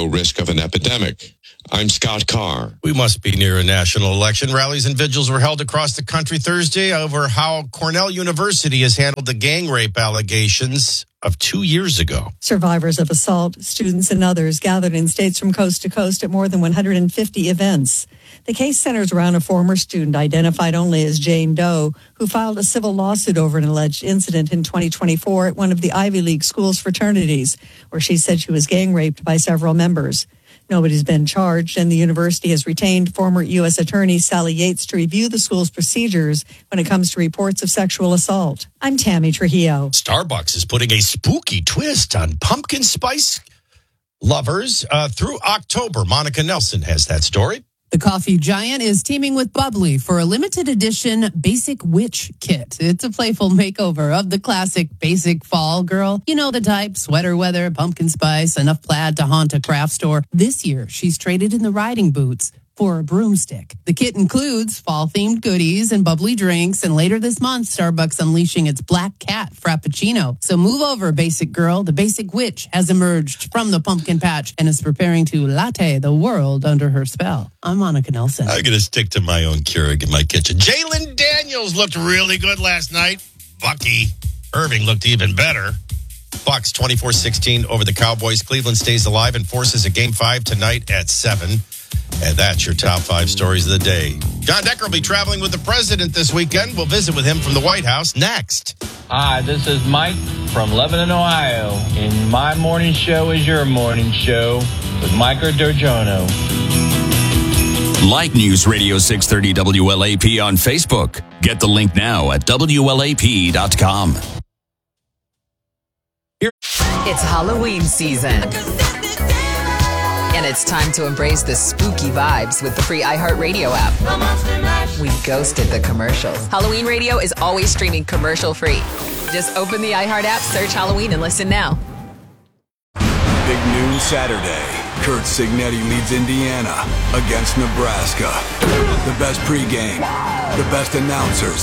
of an epidemic. I'm Scott Carr. We must be near a national election. Rallies and vigils were held across the country Thursday over how Cornell University has handled the gang rape allegations of two years ago. Survivors of assault, students and others gathered in states from coast to coast at more than one hundred fifty events. The case centers around a former student identified only as Jane Doe, who filed a civil lawsuit over an alleged incident in twenty twenty-four at one of the Ivy League school's fraternities, where she said she was gang raped by several members. Nobody's been charged, and the university has retained former U S Attorney Sally Yates to review the school's procedures when it comes to reports of sexual assault. I'm Tammy Trujillo. Starbucks is putting a spooky twist on pumpkin spice lovers uh, through October. Monica Nelson has that story. The coffee giant is teaming with Bubbly for a limited edition Basic Witch kit. It's a playful makeover of the classic basic fall girl. You know the type, sweater weather, pumpkin spice, enough plaid to haunt a craft store. This year, she's traded in the riding boots for a broomstick. The kit includes fall-themed goodies and bubbly drinks, and later this month, Starbucks unleashing its Black Cat Frappuccino. So move over, Basic Girl. The Basic Witch has emerged from the pumpkin patch and is preparing to latte the world under her spell. I'm Monica Nelson. I'm going to stick to my own Keurig in my kitchen. Jalen Daniels looked really good last night. Bucky Irving looked even better. Bucks twenty-four sixteen over the Cowboys. Cleveland stays alive and forces a game five tonight at seven. And that's your top five stories of the day. John Decker will be traveling with the president this weekend. We'll visit with him from the White House next. Hi, this is Mike from Lebanon, Ohio. And my morning show is your morning show with Micah D'Orgiano. Like News Radio six thirty W L A P on Facebook. Get the link now at W L A P dot com. It's Halloween season. And it's time to embrace the spooky vibes with the free iHeartRadio app. We ghosted the commercials. Halloween Radio is always streaming commercial-free. Just open the iHeart app, search Halloween, and listen now. Big noon Saturday. Kurt Signetti leads Indiana against Nebraska. The best pregame, the best announcers.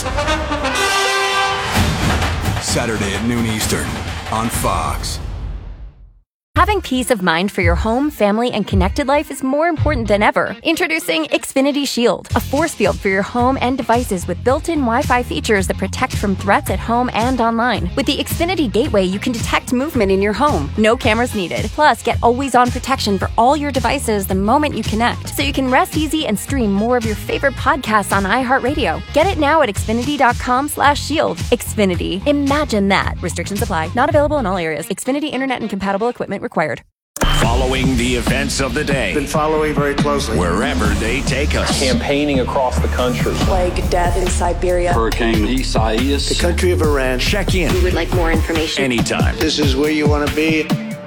Saturday at noon Eastern on Fox. Having peace of mind for your home, family, and connected life is more important than ever. Introducing Xfinity Shield, a force field for your home and devices with built-in Wi-Fi features that protect from threats at home and online. With the Xfinity Gateway, you can detect movement in your home. No cameras needed. Plus, get always-on protection for all your devices the moment you connect, so you can rest easy and stream more of your favorite podcasts on iHeartRadio. Get it now at Xfinity.com slash shield. Xfinity. Imagine that. Restrictions apply. Not available in all areas. Xfinity Internet and compatible equipment required. Following the events of the day. Been following very closely. Wherever they take us. Campaigning across the country. Plague, death in Siberia. Hurricane Isaias. The country of Iran. Check in. We would like more information. Anytime. This is where you want to be.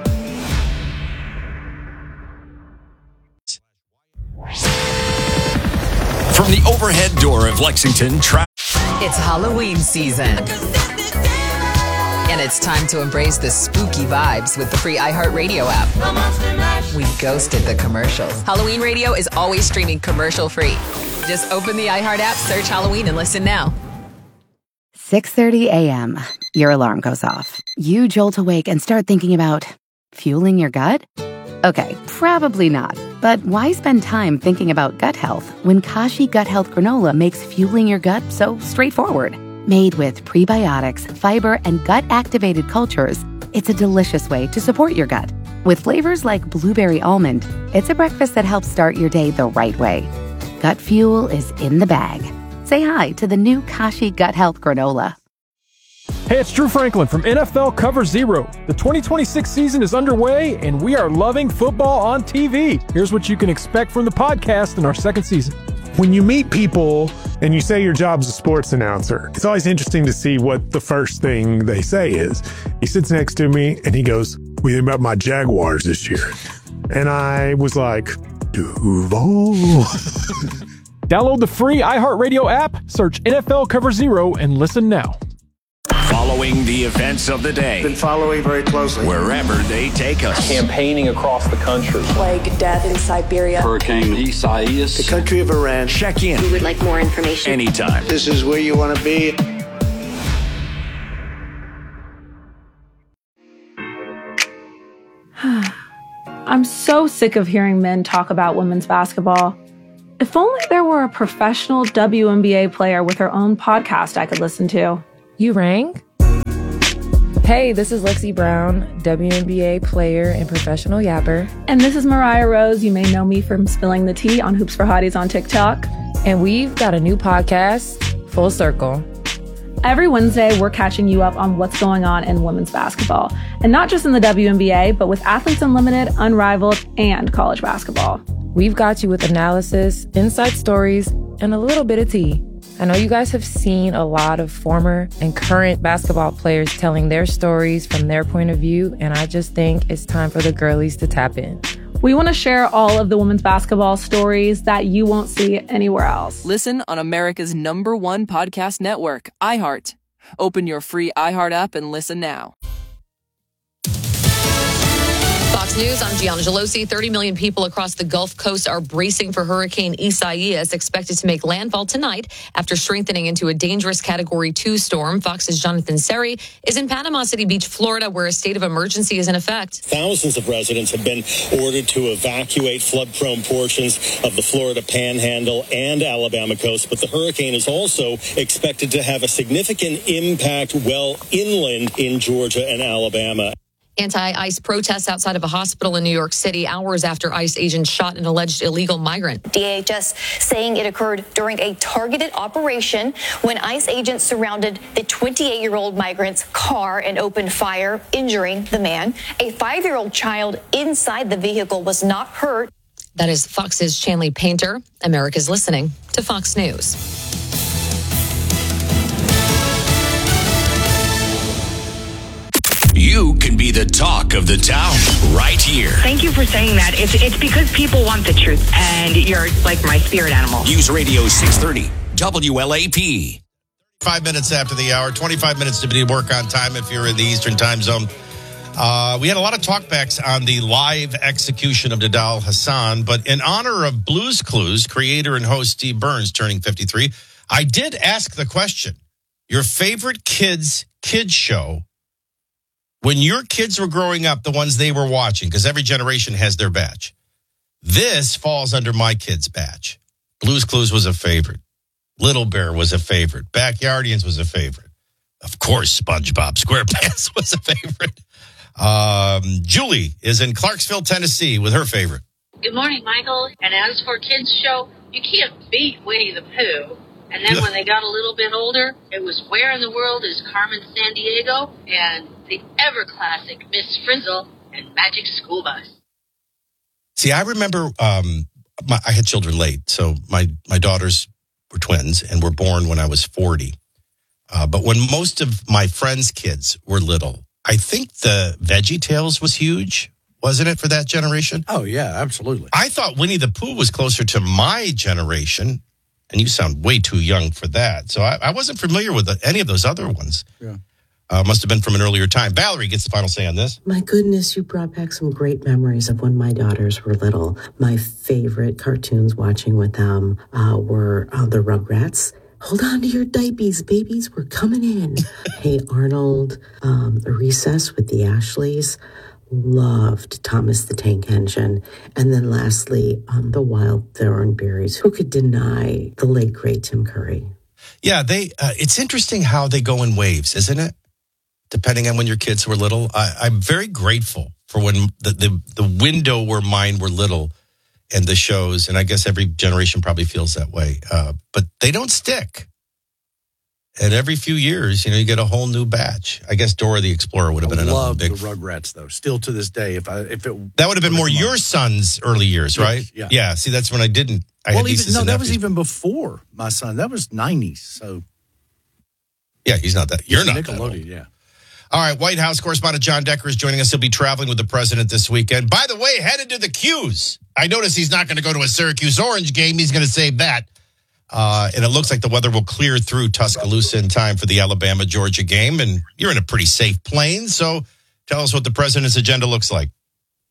From the overhead door of Lexington, tra- It's Halloween season. And it's time to embrace the spooky vibes with the free iHeartRadio app. We ghosted the commercials. Halloween Radio is always streaming commercial-free. Just open the iHeart app, search Halloween, and listen now. six thirty a.m. Your alarm goes off. You jolt awake and start thinking about fueling your gut? Okay, probably not. But why spend time thinking about gut health when Kashi Gut Health Granola makes fueling your gut so straightforward? Made with prebiotics, fiber, and gut-activated cultures, it's a delicious way to support your gut. With flavors like blueberry almond, it's a breakfast that helps start your day the right way. Gut fuel is in the bag. Say hi to the new Kashi Gut Health Granola. Hey, it's Drew Franklin from N F L Cover Zero. The twenty twenty-six season is underway, and we are loving football on T V. Here's what you can expect from the podcast in our second season. When you meet people and you say your job's a sports announcer, it's always interesting to see what the first thing they say is. He sits next to me and he goes, "What do you think about my Jaguars this year?" And I was like, Duval. Download the free iHeartRadio app, search N F L Cover Zero, and listen now. Following the events of the day. Been following very closely. Wherever they take us. Campaigning across the country. Plague, death in Siberia. Hurricane Isaias. The country of Iran. Check in. We would like more information. Anytime. This is where you want to be. I'm so sick of hearing men talk about women's basketball. If only there were a professional W N B A player with her own podcast I could listen to. You rang? Hey, this is Lexi Brown, W N B A player and professional yapper. And this is Mariah Rose. You may know me from spilling the tea on Hoops for Hotties on TikTok. And we've got a new podcast, Full Circle. Every Wednesday, we're catching you up on what's going on in women's basketball. And not just in the W N B A, but with Athletes Unlimited, Unrivaled, and college basketball. We've got you with analysis, inside stories, and a little bit of tea. I know you guys have seen a lot of former and current basketball players telling their stories from their point of view, and I just think it's time for the girlies to tap in. We want to share all of the women's basketball stories that you won't see anywhere else. Listen on America's number one podcast network, iHeart. Open your free iHeart app and listen now. Fox News, I'm Gianna Gelosi. thirty million people across the Gulf Coast are bracing for Hurricane Isaias, expected to make landfall tonight after strengthening into a dangerous Category two storm. Fox's Jonathan Seri is in Panama City Beach, Florida, where a state of emergency is in effect. Thousands of residents have been ordered to evacuate flood-prone portions of the Florida Panhandle and Alabama coast, but the hurricane is also expected to have a significant impact well inland in Georgia and Alabama. Anti-ICE protests outside of a hospital in New York City hours after ICE agents shot an alleged illegal migrant. D H S saying it occurred during a targeted operation when ICE agents surrounded the twenty-eight-year-old migrant's car and opened fire, injuring the man. A five-year-old child inside the vehicle was not hurt. That is Fox's Chanley Painter. America's listening to Fox News. You can be the talk of the town right here. Thank you for saying that. It's it's because people want the truth, and you're like my spirit animal. News Radio six thirty, W L A P. Five minutes after the hour, twenty-five minutes to be work on time if you're in the Eastern time zone. Uh, we had a lot of talkbacks on the live execution of Nidal Hasan, but in honor of Blues Clues, creator and host Steve Burns turning fifty-three, I did ask the question, your favorite kids' kids show when your kids were growing up, the ones they were watching, because every generation has their batch. This falls under my kids' batch. Blues Clues was a favorite. Little Bear was a favorite. Backyardians was a favorite. Of course, SpongeBob SquarePants was a favorite. Um, Julie is in Clarksville, Tennessee, with her favorite. Good morning, Michael. And as for kids' show, you can't beat Winnie the Pooh. And then when they got a little bit older, it was Where in the World is Carmen Sandiego and the ever-classic Miss Frizzle and Magic School Bus. See, I remember um, my, I had children late, so my, my daughters were twins and were born when I was forty. Uh, but when most of my friends' kids were little, I think the Veggie Tales was huge, wasn't it, for that generation? Oh, yeah, absolutely. I thought Winnie the Pooh was closer to my generation. And you sound way too young for that. So I, I wasn't familiar with the, any of those other ones. Yeah. Uh, must have been from an earlier time. Valerie gets the final say on this. My goodness, you brought back some great memories of when my daughters were little. My favorite cartoons watching with them uh, were uh, the Rugrats. Hold on to your diapers, babies. We're coming in. Hey, Arnold. Um, Recess with the Ashleys. Loved Thomas the Tank Engine. And then lastly, um, the Wild Thornberries. Who could deny the late, great Tim Curry? Yeah, they. Uh, it's interesting how they go in waves, isn't it? Depending on when your kids were little. I, I'm very grateful for when the, the, the window where mine were little and the shows, and I guess every generation probably feels that way. Uh, but they don't stick. And every few years, you know, you get a whole new batch. I guess Dora the Explorer would have been I another love big. the Rugrats, though. Still to this day, if I if it that would have been more your son's early years, right? Yeah. Yeah. See, that's when I didn't. I well, had even, nieces no, and that nephews. was even before my son. That was nineties. So yeah, he's not that. You're not that old. Nickelodeon. Yeah. All right, White House correspondent John Decker is joining us. He'll be traveling with the president this weekend. By the way, headed to the Q's. I notice he's not going to go to a Syracuse Orange game. He's going to save that. Uh, and it looks like the weather will clear through Tuscaloosa in time for the Alabama-Georgia game. And you're in a pretty safe plane. So tell us what the president's agenda looks like.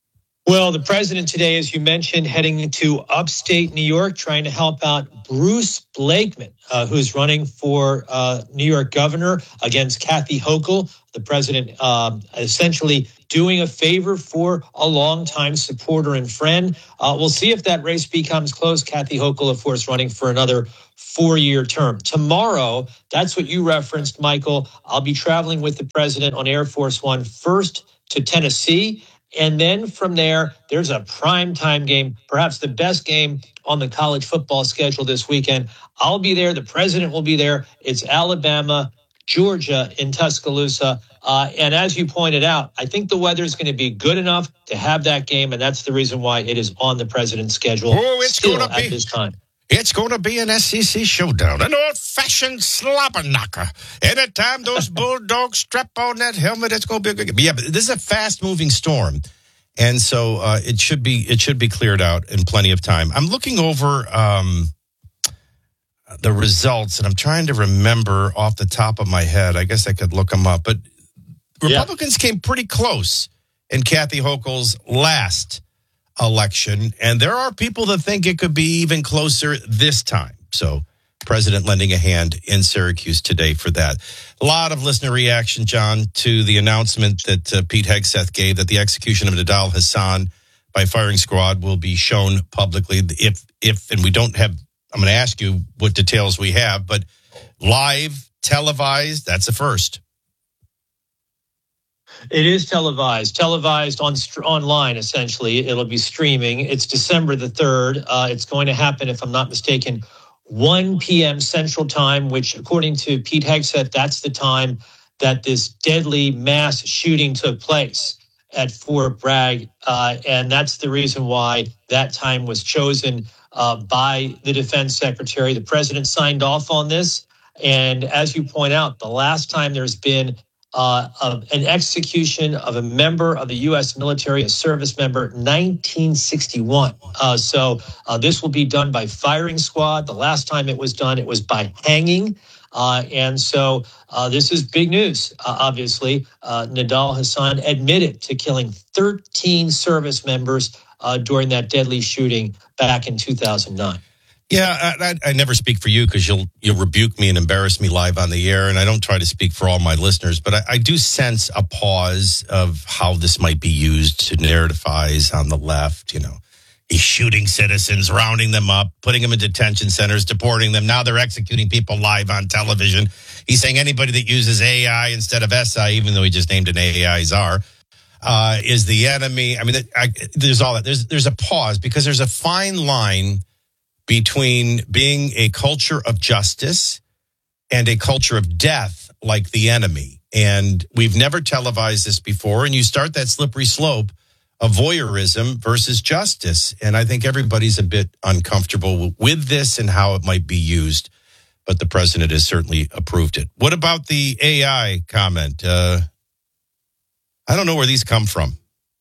Well, the president today, as you mentioned, heading to upstate New York, trying to help out Bruce Blakeman, uh, who's running for uh, New York governor against Kathy Hochul. The president um, essentially doing a favor for a longtime supporter and friend. Uh, we'll see if that race becomes close. Kathy Hochul, of course, running for another four-year term. Tomorrow, that's what you referenced, Michael. I'll be traveling with the president on Air Force One first to Tennessee. And then from there, there's a primetime game, perhaps the best game on the college football schedule this weekend. I'll be there. The president will be there. It's Alabama, Georgia in Tuscaloosa. Uh, and as you pointed out, I think the weather is going to be good enough to have that game. And that's the reason why it is on the president's schedule oh, it's still gonna at be, this time. It's going to be an S E C showdown, an old-fashioned slobber knocker. Anytime those Bulldogs strap on that helmet, it's going to be a good game. Yeah, but this is a fast-moving storm. And so uh, it should be it should be cleared out in plenty of time. I'm looking over um, the results, and I'm trying to remember off the top of my head. I guess I could look them up. But Republicans yeah. came pretty close in Kathy Hochul's last election, and there are people that think it could be even closer this time. So president lending a hand in Syracuse today for that. A lot of listener reaction, John, to the announcement that uh, Pete Hegseth gave that the execution of Nidal Hasan by firing squad will be shown publicly. If, if, and we don't have, I'm going to ask you what details we have, but live, televised, that's a first. It is televised, televised on online, essentially. It'll be streaming. It's December the third. Uh, it's going to happen, if I'm not mistaken, one p.m. Central Time, which, according to Pete Hegseth, that's the time that this deadly mass shooting took place at Fort Bragg. Uh, and that's the reason why that time was chosen uh, by the defense secretary. The president signed off on this. And as you point out, the last time there's been uh, a, an execution of a member of the U S military, a service member, nineteen sixty-one. Uh, so uh, this will be done by firing squad. The last time it was done, it was by hanging. Uh, and so uh, this is big news, uh, obviously. Uh, Nidal Hasan admitted to killing thirteen service members uh, during that deadly shooting back in two thousand nine. Yeah, I, I never speak for you because you'll you'll rebuke me and embarrass me live on the air, and I don't try to speak for all my listeners, but I, I do sense a pause of how this might be used to narrativize on the left. You know, he's shooting citizens, rounding them up, putting them in detention centers, deporting them. Now they're executing people live on television. He's saying anybody that uses A I instead of S I, even though he just named an A I czar, uh, is the enemy. I mean, I, there's all that. There's there's a pause because there's a fine line between being a culture of justice and a culture of death like the enemy. And we've never televised this before. And you start that slippery slope of voyeurism versus justice. And I think everybody's a bit uncomfortable with this and how it might be used. But the president has certainly approved it. What about the A I comment? Uh, I don't know where these come from.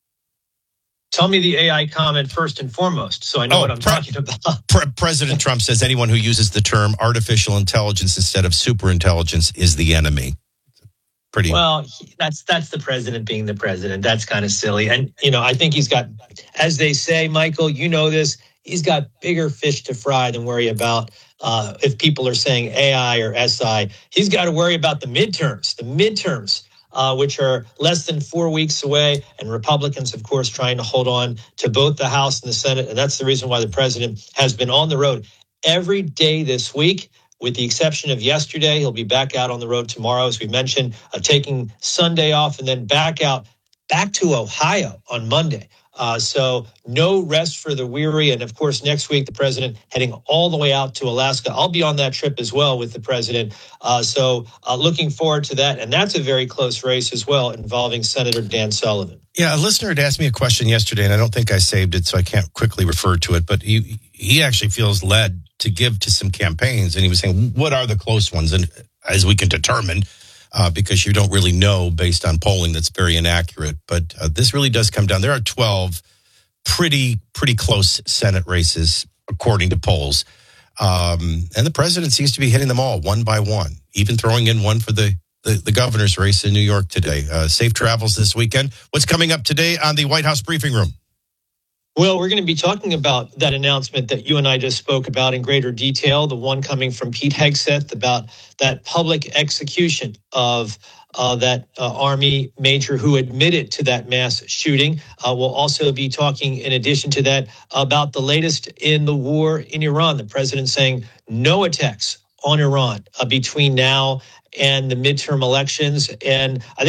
Tell me the A I comment first and foremost, so I know oh, what I'm pre- talking about. Pre- President Trump says anyone who uses the term artificial intelligence instead of superintelligence is the enemy. Pretty well. That's that's the president being the president. That's kind of silly, and you know I think he's got, as they say, Michael. You know this. He's got bigger fish to fry than worry about uh, if people are saying A I or S I. He's got to worry about the midterms. The midterms. Uh, which are less than four weeks away, and Republicans, of course, trying to hold on to both the House and the Senate. And that's the reason why the president has been on the road every day this week, with the exception of yesterday. He'll be back out on the road tomorrow, as we mentioned, uh, taking Sunday off and then back out, back to Ohio on Monday. Uh, so no rest for the weary. And of course, next week, the president heading all the way out to Alaska. I'll be on that trip as well with the president. Uh, so uh, looking forward to that. And that's a very close race as well, involving Senator Dan Sullivan. Yeah, a listener had asked me a question yesterday, and I don't think I saved it, so I can't quickly refer to it. But he, he actually feels led to give to some campaigns. And he was saying, what are the close ones? And as we can determine, Uh, because you don't really know based on polling that's very inaccurate. But uh, this really does come down. There are twelve pretty, pretty close Senate races, according to polls. Um, and the president seems to be hitting them all one by one, even throwing in one for the, the, the governor's race in New York today. Uh, safe travels this weekend. What's coming up today on the White House Briefing Room? Well, we're going to be talking about that announcement that you and I just spoke about in greater detail, the one coming from Pete Hegseth about that public execution of uh, that uh, Army major who admitted to that mass shooting. Uh, we'll also be talking, in addition to that, about the latest in the war in Iran. The president saying no attacks on Iran uh, between now and the midterm elections. And I think